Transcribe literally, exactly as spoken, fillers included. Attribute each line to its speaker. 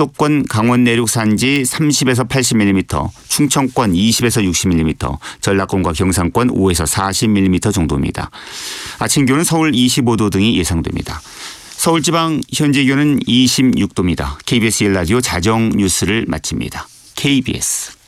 Speaker 1: 수도권 강원 내륙 산지 삼십에서 팔십 밀리미터, 충청권 이십에서 육십 밀리미터, 전라권과 경상권 오에서 사십 밀리미터 정도입니다. 아침 기온은 서울 이십오 도 등이 예상됩니다. 서울지방 현재 기온은 이십육 도입니다. 케이비에스 일 라디오 자정 뉴스를 마칩니다. 케이비에스